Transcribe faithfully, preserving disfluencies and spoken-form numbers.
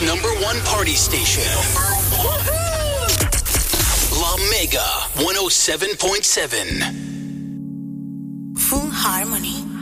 number one party station. La Mega one oh seven point seven. Full Harmony.